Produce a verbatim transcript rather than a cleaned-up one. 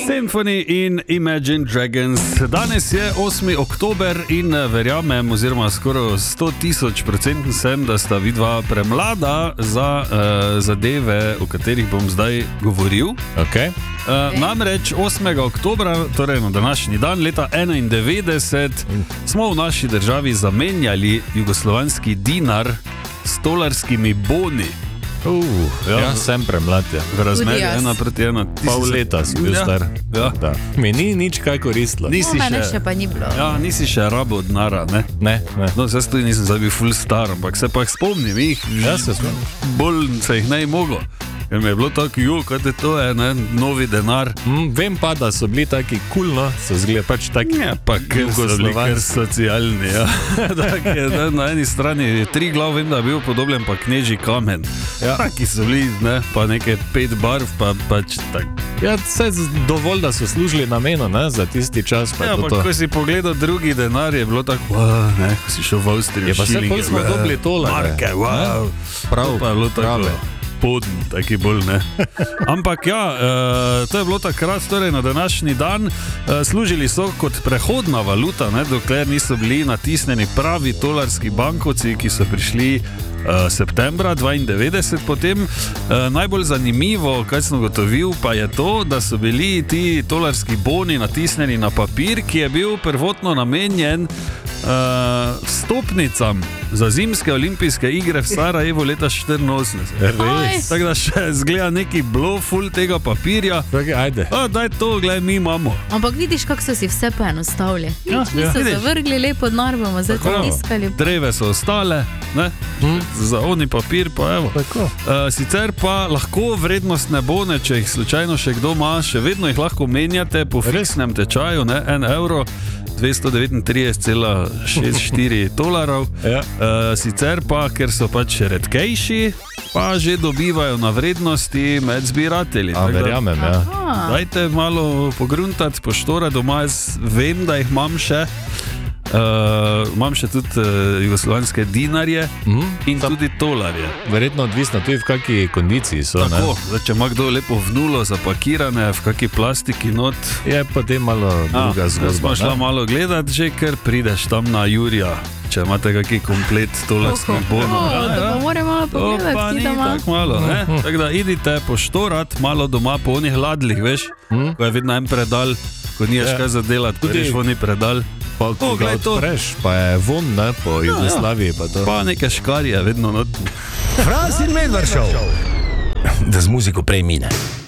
Symphony in Imagine Dragons. Danes je osmi oktober in verjamem, oziroma skoraj sto tisoč procent sem, da sta vidva premlada za uh, zadeve, o katerih bom zdaj govoril. Okay. Uh, namreč osmega oktobra, torej na današnji dan, leta enaindevetdeset, smo v naši državi zamenjali jugoslovanski dinar s tolarskimi boni. Uh, ja. ja, sem premlad. Ja. V razmerju ena proti ena. Pol leta si bil ja. star. Ja. Da. Mi ni nič kaj koristilo. Nisi še, še pa ni bilo. Ja, nisi še rabo denara, ne? Ne, ne. No, zdaj tudi nisem zdaj bil ful star, ampak se pa spomnim jih. Ja, se spomnim. Bolj se jih ne je mogo. Ker mi je bilo tako, jo, kaj te to je, ne, novi denar. Mm, vem pa, da so bili taki kul, cool, no, so zgleda pač taki ja, pa ker so bili kar socialni, ja. Tak je, ne, na eni strani je tri glav, vem, da je bil podoben pa Knežji kamen. Ja. Taki so bili, ne, pa neke pet barv, pa pač tak. Ja, vse dovolj, da so služili namenu, ne, za tisti čas. Pa ja, pa ko si pogledal drugi denar, je bilo tako, wow, ne, ko si šel v Avstrijo. Je pa se bolj smo dobili tole. Marke, wow. Prav, pa je bilo tako. Prave. Podn, taki bolj ne. Ampak ja, uh, to je bilo takrat, torej na današnji dan. Uh, služili so kot prehodna valuta, ne, dokler niso bili natisnjeni pravi tolarski bankovci, ki so prišli uh, septembra dvaindevetdeset. Potem uh, najbolj zanimivo, kaj sem ugotovil, pa je to, da so bili ti tolarski boni natisnjeni na papir, ki je bil prvotno namenjen Uh, stopnicam za zimske olimpijske igre v Sarajevu leta štiriinosemdeset. Tako da še zgleda neki bloful tega papirja. Okay, ajde. A, daj to, gledaj, mi imamo. Ampak vidiš, kako so si vse poenostavili. Ja, niso ja. zavrgli lepo denar, bomo zdaj to tiskali. Dreve so ostale, ne? Hmm. Za oni papir pa evo. Uh, sicer pa lahko vrednostne bone, če jih slučajno še kdo ima, še vedno jih lahko menjate po fiksnem tečaju, ne? En evro. dvesto devetintrideset cela šestdeset štiri dolarjev. Ja. Uh, sicer pa, ker so pač redkejši, pa že dobivajo na vrednosti med zbiratelji. A, verjamem, ja. Dajte malo pogruntati, poštore doma, jaz vem, da jih imam še. Uh, imam še tudi uh, jugoslovanske dinarje mm, in tam, tudi tolarje. Verjetno odvisno tudi v kakšni kondiciji so. Tako, zdaj, če ima kdo lepo v nulo zapakirane, v kakšni plastiki not, je potem malo druga zgodba. Smo šla malo gledati, že ker prideš tam na Jurija, če imate kakšen komplet tolarskih bonov. Oh, ja, ja. Moramo malo pogledati, pa ni tako malo, ne? Mm. Tako da idite poštorat malo doma po onih ladlih, veš, mm. ko je vidno en predal, ko nimaš ja. kaj za delati, ko greš v oni predal. Pa, oh, gled, odpreš, pa je von, ne, po ja, Jugoslaviji. Pa, pa neke škarje, vedno not. Franz in Medvard Show. Da z muziko prej mine.